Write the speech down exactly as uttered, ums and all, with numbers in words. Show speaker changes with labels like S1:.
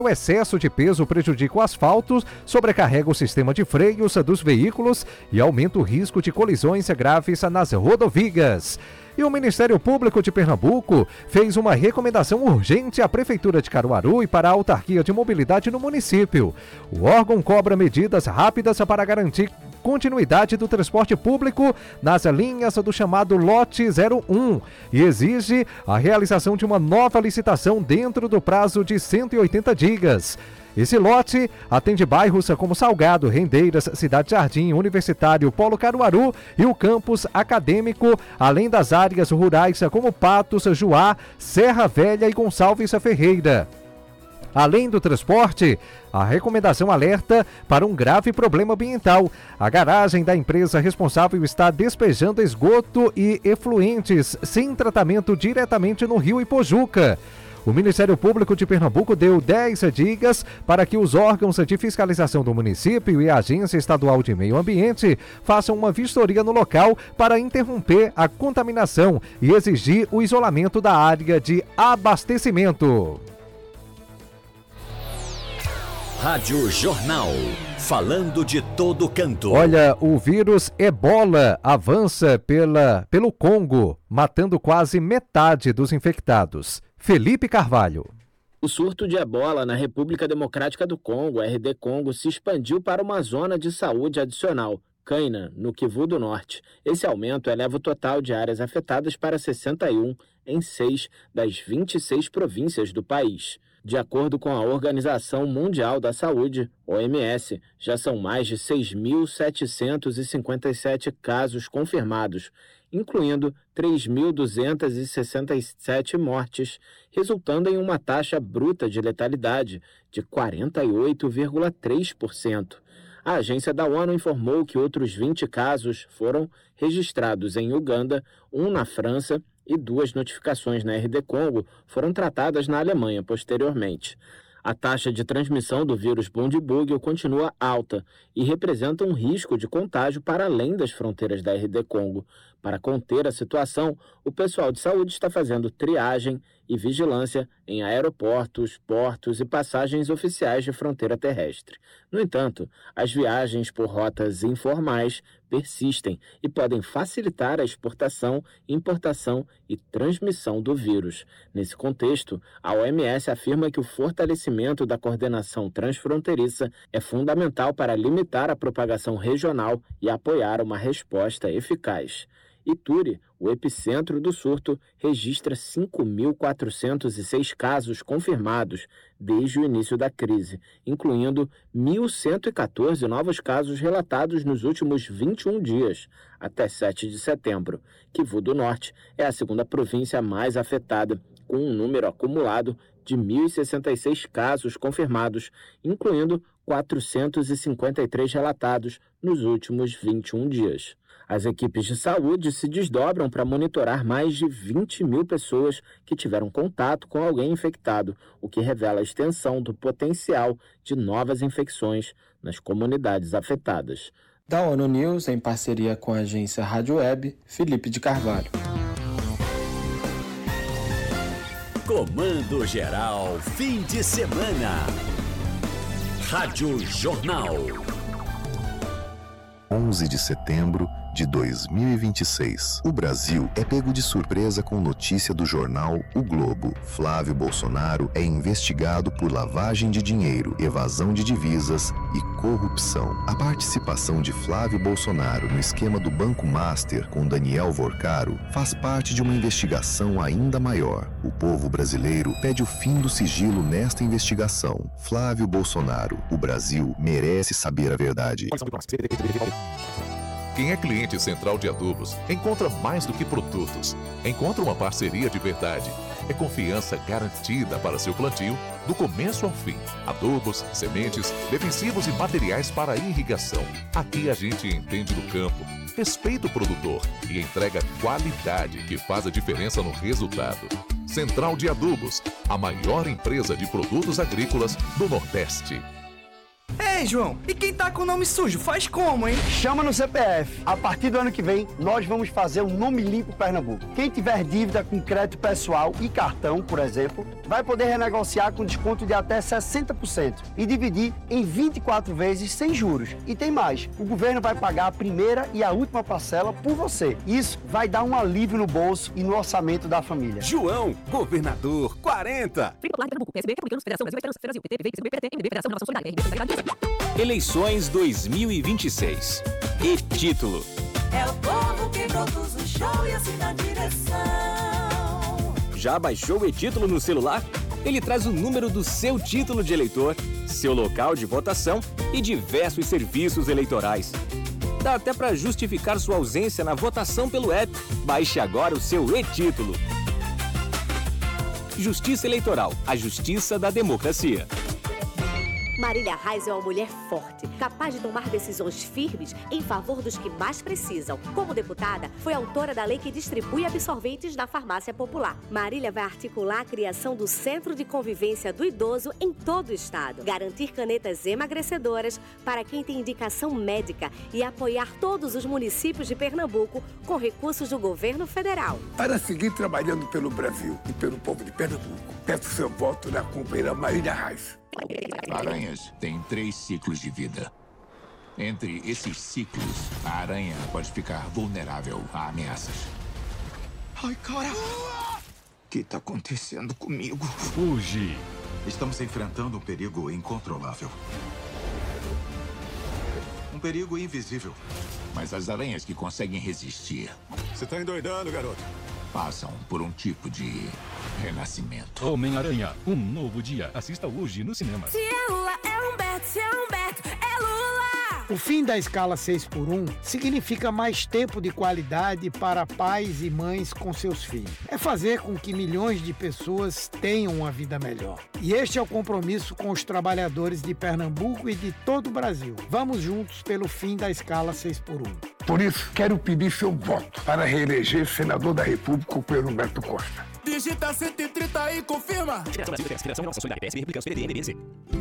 S1: O excesso de peso prejudica o asfalto, sobrecarrega o sistema de freios dos veículos e aumenta o risco de colisões graves nas rodovias. E o Ministério Público de Pernambuco fez uma recomendação urgente à Prefeitura de Caruaru e para a Autarquia de Mobilidade no município. O órgão cobra medidas rápidas para garantir continuidade do transporte público nas linhas do chamado Lote zero um e exige a realização de uma nova licitação dentro do prazo de cento e oitenta dias. Esse lote atende bairros como Salgado, Rendeiras, Cidade Jardim, Universitário, Polo Caruaru e o campus acadêmico, além das áreas rurais como Patos, Juá, Serra Velha e Gonçalves Ferreira. Além do transporte, a recomendação alerta para um grave problema ambiental. A garagem da empresa responsável está despejando esgoto e efluentes sem tratamento diretamente no rio Ipojuca. O Ministério Público de Pernambuco deu dez dias para que os órgãos de fiscalização do município e a Agência Estadual de Meio Ambiente façam uma vistoria no local para interromper a contaminação e exigir o isolamento da área de abastecimento.
S2: Rádio Jornal, falando de todo canto.
S1: Olha, o vírus Ebola avança pela, pelo Congo, matando quase metade dos infectados. Felipe Carvalho.
S3: O surto de ebola na República Democrática do Congo, R D Congo, se expandiu para uma zona de saúde adicional, Caina, no Kivu do Norte. Esse aumento eleva o total de áreas afetadas para sessenta e um em seis das vinte e seis províncias do país. De acordo com a Organização Mundial da Saúde, O M S, já são mais de seis mil setecentos e cinquenta e sete casos confirmados, incluindo três mil duzentas e sessenta e sete mortes, resultando em uma taxa bruta de letalidade de quarenta e oito vírgula três por cento. A agência da ONU informou que outros vinte casos foram registrados em Uganda, um na França e duas notificações na R D Congo foram tratadas na Alemanha posteriormente. A taxa de transmissão do vírus Bundibugyo continua alta e representa um risco de contágio para além das fronteiras da R D Congo. Para conter a situação, o pessoal de saúde está fazendo triagem e vigilância em aeroportos, portos e passagens oficiais de fronteira terrestre. No entanto, as viagens por rotas informais persistem e podem facilitar a exportação, importação e transmissão do vírus. Nesse contexto, a O M S afirma que o fortalecimento da coordenação transfronteiriça é fundamental para limitar a propagação regional e apoiar uma resposta eficaz. Ituri, o epicentro do surto, registra cinco mil quatrocentos e seis casos confirmados desde o início da crise, incluindo mil cento e quatorze novos casos relatados nos últimos vinte e um dias, até sete de setembro. Kivu do Norte é a segunda província mais afetada, com um número acumulado de mil e sessenta e seis casos confirmados, incluindo quatrocentos e cinquenta e três relatados nos últimos vinte e um dias. As equipes de saúde se desdobram para monitorar mais de vinte mil pessoas que tiveram contato com alguém infectado, o que revela a extensão do potencial de novas infecções nas comunidades afetadas.
S4: Da ONU News, em parceria com a agência Rádio Web, Felipe de Carvalho.
S2: Comando Geral, fim de semana. Rádio Jornal.
S5: onze de setembro de dois mil e vinte e seis. O Brasil é pego de surpresa com notícia do jornal O Globo. Flávio Bolsonaro é investigado por lavagem de dinheiro, evasão de divisas e corrupção. A participação de Flávio Bolsonaro no esquema do Banco Master com Daniel Vorcaro faz parte de uma investigação ainda maior. O povo brasileiro pede o fim do sigilo nesta investigação. Flávio Bolsonaro, o Brasil merece saber a verdade.
S6: Quem é cliente Central de Adubos encontra mais do que produtos. Encontra uma parceria de verdade. É confiança garantida para seu plantio, do começo ao fim. Adubos, sementes, defensivos e materiais para irrigação. Aqui a gente entende do campo, respeita o produtor e entrega qualidade que faz a diferença no resultado. Central de Adubos, a maior empresa de produtos agrícolas do Nordeste.
S7: Ei! Ei, João, e quem tá com o nome sujo, faz como, hein?
S8: Chama no C P F. A partir do ano que vem, nós vamos fazer um Nome Limpo Pernambuco. Quem tiver dívida com crédito pessoal e cartão, por exemplo, vai poder renegociar com desconto de até sessenta por cento e dividir em vinte e quatro vezes sem juros. E tem mais, o governo vai pagar a primeira e a última parcela por você. Isso vai dar um alívio no bolso e no orçamento da família.
S9: João, governador quarenta.
S10: Eleições dois mil e vinte e seis. E-título.
S11: É o povo que produz o show e assina a direção.
S10: Já baixou o e-título no celular? Ele traz o número do seu título de eleitor, seu local de votação e diversos serviços eleitorais. Dá até para justificar sua ausência na votação pelo app. Baixe agora o seu e-título. Justiça Eleitoral, a justiça da democracia.
S12: Marília Reis é uma mulher forte, capaz de tomar decisões firmes em favor dos que mais precisam. Como deputada, foi autora da lei que distribui absorventes na farmácia popular. Marília vai articular a criação do Centro de Convivência do Idoso em todo o estado, garantir canetas emagrecedoras para quem tem indicação médica e apoiar todos os municípios de Pernambuco com recursos do governo federal.
S13: Para seguir trabalhando pelo Brasil e pelo povo de Pernambuco, peço seu voto na companheira Marília Reis.
S14: Aranhas têm três ciclos de vida. Entre esses ciclos, a aranha pode ficar vulnerável a ameaças.
S15: Ai, cara! O que está acontecendo comigo?
S14: Fuge!
S15: Estamos enfrentando um perigo incontrolável. Um perigo invisível.
S14: Mas as aranhas que conseguem resistir...
S15: Você está endoidando, garoto?
S14: Passam por um tipo de renascimento.
S16: Homem-Aranha, um novo dia. Assista hoje no cinema.
S11: Se é Lula, é Humberto. Se é Humberto, é Lula.
S17: O fim da escala seis por um significa mais tempo de qualidade para pais e mães com seus filhos. É fazer com que milhões de pessoas tenham uma vida melhor. E este é o compromisso com os trabalhadores de Pernambuco e de todo o Brasil. Vamos juntos pelo fim da escala seis por um.
S13: Por isso, quero pedir seu voto para reeleger senador da República, o Pedro Humberto Costa.
S7: Digita cento e trinta e confirma.
S10: Federação Brasil, Federação e Relações Solidárias, P S B, Republicanos, P D, M D B C.